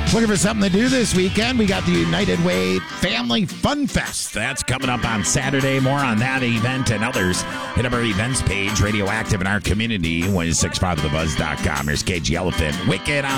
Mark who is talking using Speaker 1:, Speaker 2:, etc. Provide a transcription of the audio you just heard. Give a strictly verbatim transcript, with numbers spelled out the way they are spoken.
Speaker 1: Looking for something to do this weekend? We got the United Way Family Fun Fest. That's coming up on Saturday. More on that event and others. Hit up our events page, Radioactive in our community, one six five the buzz dot com. Here's Cage the Elephant. Wicked on